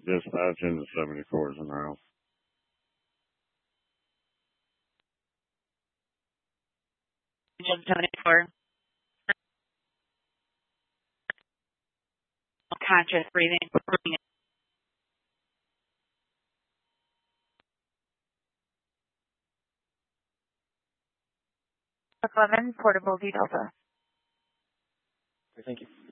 dispatch into 74s in row. Engine 74. Conscious breathing. 11, portable D Delta. Thank you.